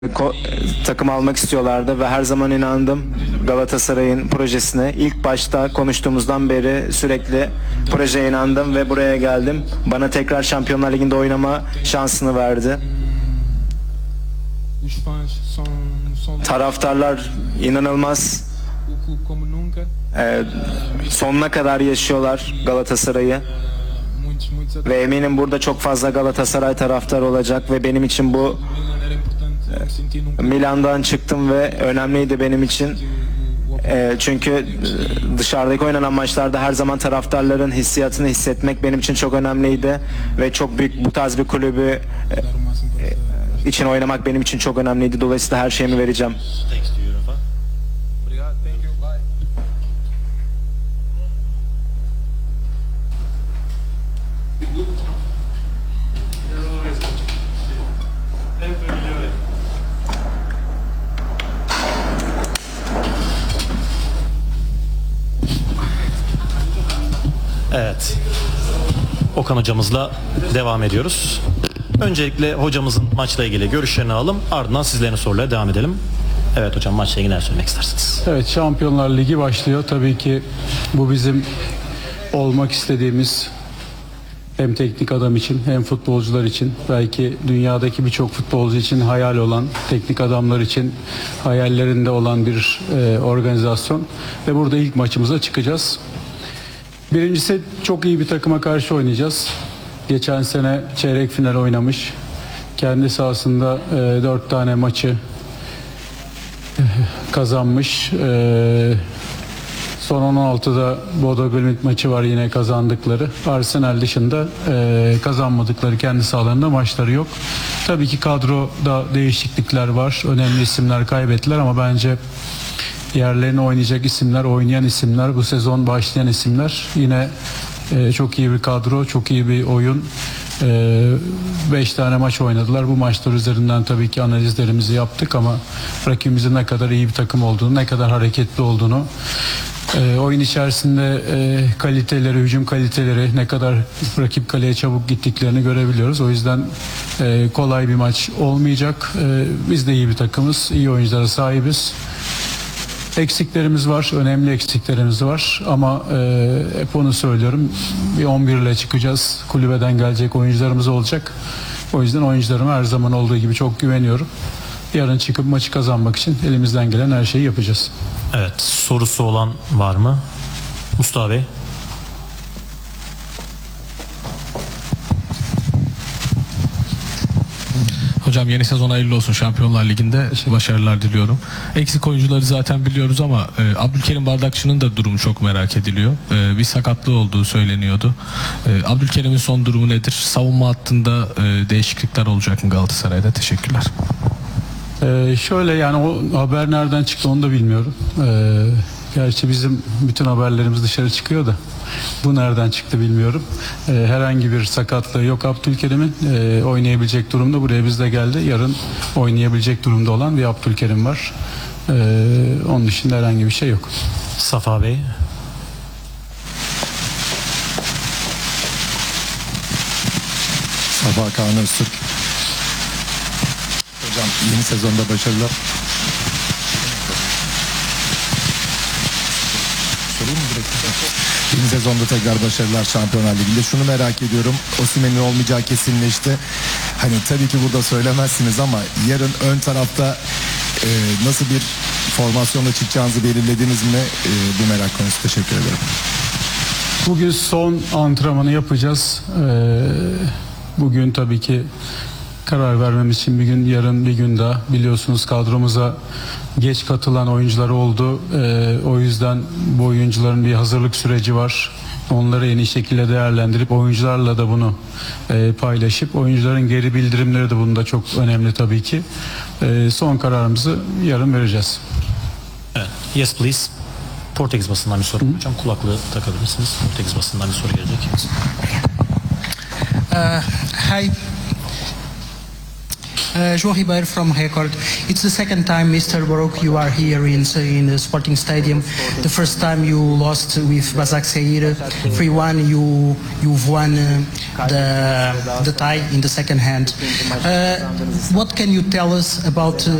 takım almak istiyorlardı ve her zaman inandım Galatasaray'ın projesine. İlk başta konuştuğumuzdan beri sürekli projeye inandım ve buraya geldim. Bana tekrar Şampiyonlar Ligi'nde oynama şansını verdi. Taraftarlar inanılmaz. Sonuna kadar yaşıyorlar Galatasaray'ı. Ve eminim burada çok fazla Galatasaray taraftarı olacak ve benim için bu Milan'dan çıktım ve önemliydi benim için. Çünkü dışarıdaki oynanan maçlarda her zaman taraftarların hissiyatını hissetmek benim için çok önemliydi ve çok büyük bu tarz bir kulübü için oynamak benim için çok önemliydi. Dolayısıyla her şeyimi vereceğim. Evet. Okan hocamızla devam ediyoruz. Öncelikle hocamızın maçla ilgili görüşlerini alalım. Ardından sizlerin sorularına devam edelim. Evet hocam, maçla ilgili neler söylemek istersiniz? Evet, Şampiyonlar Ligi başlıyor. Tabii ki bu bizim olmak istediğimiz, hem teknik adam için hem futbolcular için, belki dünyadaki birçok futbolcu için hayal olan, teknik adamlar için hayallerinde olan bir organizasyon. Ve burada ilk maçımıza çıkacağız. Birincisi, çok iyi bir takıma karşı oynayacağız. Geçen sene çeyrek final oynamış. Kendi sahasında 4 tane maçı kazanmış. Son 16'da Bodo Glimt maçı var yine kazandıkları. Arsenal dışında kazanmadıkları kendi sahalarında maçları yok. Tabii ki kadroda değişiklikler var. Önemli isimler kaybettiler ama bence yerlerine oynayacak isimler, oynayan isimler, bu sezon başlayan isimler. Yine çok iyi bir kadro, çok iyi bir oyun. 5 tane maç oynadılar. Bu maçlar üzerinden tabii ki analizlerimizi yaptık ama rakibimizin ne kadar iyi bir takım olduğunu, ne kadar hareketli olduğunu, oyun içerisinde kaliteleri, hücum kaliteleri, ne kadar rakip kaleye çabuk gittiklerini görebiliyoruz. O yüzden kolay bir maç olmayacak. Biz de iyi bir takımız, iyi oyunculara sahibiz. Eksiklerimiz var, önemli eksiklerimiz var ama hep onu söylüyorum, bir 11 ile çıkacağız, kulübeden gelecek oyuncularımız olacak. O yüzden oyuncularıma her zaman olduğu gibi çok güveniyorum. Yarın çıkıp maçı kazanmak için elimizden gelen her şeyi yapacağız. Evet, sorusu olan var mı? Mustafa Bey. Hocam, yeni sezon hayırlı olsun. Şampiyonlar Ligi'nde başarılar diliyorum. Eksik oyuncuları zaten biliyoruz ama Abdülkerim Bardakçı'nın da durumu çok merak ediliyor. Bir sakatlığı olduğu söyleniyordu. Abdülkerim'in son durumu nedir? Savunma hattında değişiklikler olacak mı Galatasaray'da? Teşekkürler. Şöyle, yani o haber nereden çıktı onu da bilmiyorum. Gerçi bizim bütün haberlerimiz dışarı çıkıyor da bu nereden çıktı bilmiyorum. Herhangi bir sakatlığı yok Abdülkerim'in. Oynayabilecek durumda, buraya bizde geldi. Yarın oynayabilecek durumda olan bir Abdülkerim var. Onun dışında herhangi bir şey yok. Safa Bey. Safa Kaan Öztürk. Hocam, yeni sezonda başarılar. Sorayım mı direkt? Yeni sezonda tekrar başarılar Şampiyonlar Ligi'nde. Şunu merak ediyorum. Osimhen'in olmayacağı kesinleşti. Hani tabii ki burada söylemezsiniz ama yarın ön tarafta nasıl bir formasyonla çıkacağınızı belirlediniz mi? Bu merak konusu. Teşekkür ederim. Bugün son antrenmanı yapacağız. Bugün tabii ki karar vermemiz için bir gün, yarın bir gün daha. Biliyorsunuz kadromuza geç katılan oyuncular oldu. O yüzden bu oyuncuların bir hazırlık süreci var. Onları en iyi şekilde değerlendirip oyuncularla da bunu paylaşıp oyuncuların geri bildirimleri de bunda çok önemli tabii ki. Son kararımızı yarın vereceğiz. Evet. Yes please. Portekiz basından bir soru. Hocam, kulaklığı takabilirsiniz. Portekiz basından bir soru gelecek. Hi. João Ribeiro from Record. It's the second time, Mr. Baroque, you are here in the Sporting Stadium. The first time you lost with Basak Seir 3-1. You've won the tie in the second hand. What can you tell us about